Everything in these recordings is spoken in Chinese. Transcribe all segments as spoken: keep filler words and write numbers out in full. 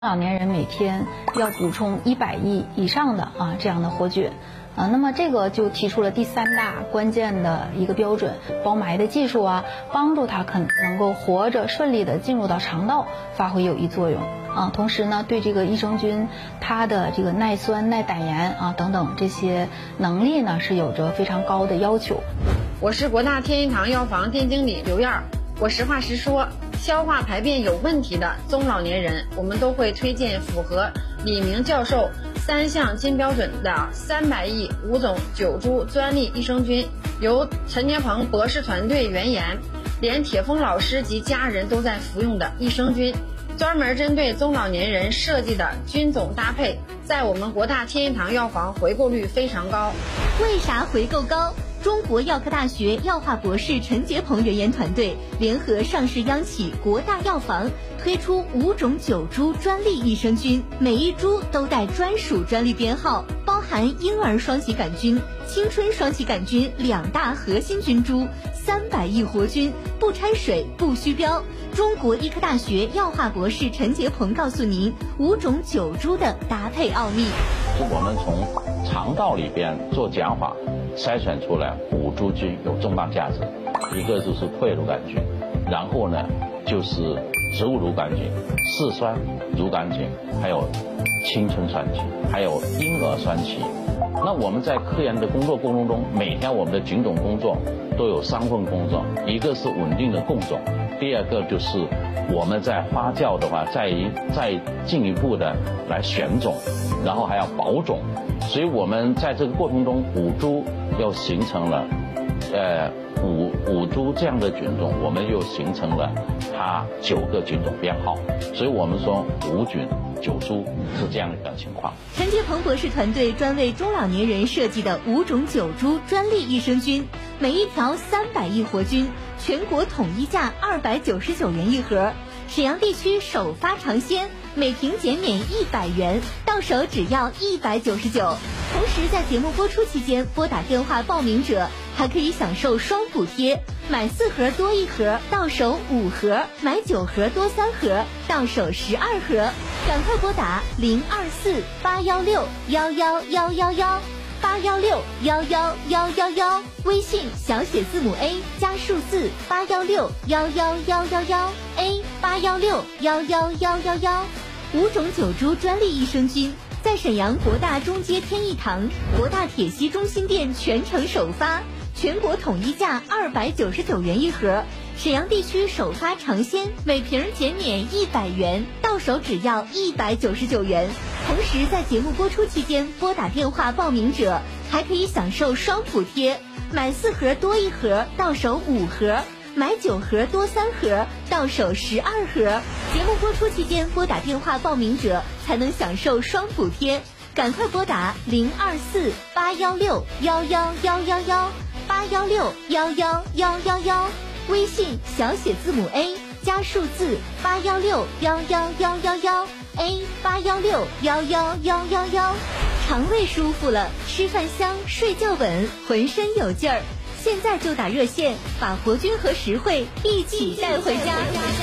老年人每天要补充一百亿以上的啊这样的活菌，啊，那么这个就提出了第三大关键的一个标准，包埋的技术啊，帮助它可能够活着顺利的进入到肠道，发挥有益作用啊。同时呢，对这个益生菌它的这个耐酸、耐胆盐啊等等这些能力呢是有着非常高的要求。 我是国大天一堂药房店经理刘燕儿，我实话实说。消化排便有问题的中老年人，我们都会推荐符合李明教授三项金标准的三百亿五种九株专利益生菌，由陈杰鹏博士团队原研，连铁峰老师及家人都在服用的益生菌，专门针对中老年人设计的菌种搭配，在我们国大天一堂药房回购率非常高。 为啥回购高？中国药科大学药化博士陈杰鹏原研团队联合上市央企国大药房，推出五种九株专利益生菌，每一株都带专属专利编号，包含婴儿双歧杆菌、青春双歧杆菌两大核心菌株，三百亿活菌，不掺水不虚标。中国医科大学药化博士陈杰鹏告诉您五种九株的搭配奥秘。 我们从肠道里边做减法，筛选出来五株菌有重大价值，一个就是溃乳杆菌，然后呢就是植物乳杆菌、嗜酸乳杆菌，还有青春酸菌，还有婴儿酸期。那我们在科研的工作过程中，每天我们的菌种工作都有三份工作，一个是稳定的供种，第二个就是我们在发酵的话，再一再进一步的来选种，然后还要保种。所以我们在这个过程中，五株又形成了，呃，五五株这样的菌种，我们又形成了它九个菌种编号。所以我们说五菌九株是这样一个情况。 陈杰鹏博士团队专为中老年人设计的五种九株专利益生菌，每一条三百亿活菌，全国统一价二百九十九元一盒，沈阳地区首发尝鲜，每瓶减免一百元，到手只要一百九十九。同时在节目播出期间拨打电话报名者还可以享受双补贴，买四盒多一盒，到手五盒；买九盒多三盒，到手十二盒。赶快拨打零二四八幺六幺幺幺幺幺八幺六幺幺幺幺幺，微信小写字母 A 加数字八幺六幺幺幺幺幺 A 八幺六幺幺幺幺幺，五种九株专利益生菌。在沈阳国大中街天一堂、国大铁西中心店全程首发，全国统一价二百九十九元一盒，沈阳地区首发尝鲜，每瓶减免一百元，到手只要一百九十九元。同时在节目播出期间拨打电话报名者还可以享受双补贴，买四盒多一盒，到手五盒；买九盒多三盒，到手十二盒。节目播出期间拨打电话报名者才能享受双补贴，赶快拨打零二四八幺六幺幺幺幺幺八幺六幺幺幺幺幺，微信小写字母 A 加数字八幺六幺幺幺幺幺 A 八幺六幺幺幺幺幺。肠胃舒服了，吃饭香，睡觉稳，浑身有劲儿。现在就打热线，把活菌和实惠一起带回家。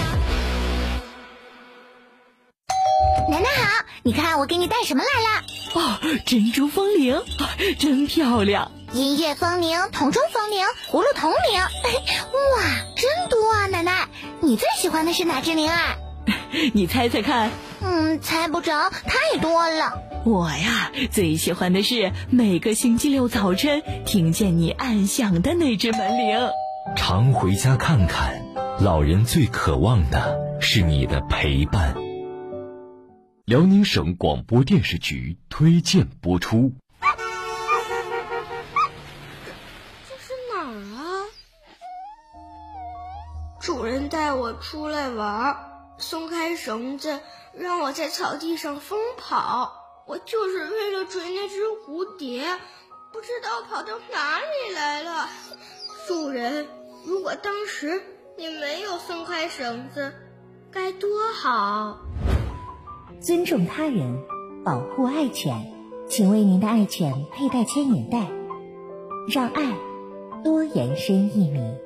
奶奶好，你看我给你带什么来啦？ 哦，珍珠风铃，啊，真漂亮。 银叶风铃、铜钟风铃、葫芦铜铃，哇，真多啊！奶奶，你最喜欢的是哪只铃啊？ 你猜猜看。 嗯，猜不着，太多了。 我呀，最喜欢的是每个星期六早晨听见你按响的那只门铃。 常回家看看，老人最渴望的是你的陪伴。辽宁省广播电视局推荐播出。 这是哪儿啊？主人带我出来玩，松开绳子，让我在草地上疯跑。我就是为了追那只蝴蝶，不知道跑到哪里来了。主人，如果当时你没有松开绳子，该多好。 尊重他人，保护爱犬，请为您的爱犬佩戴牵引带，让爱多延伸一米。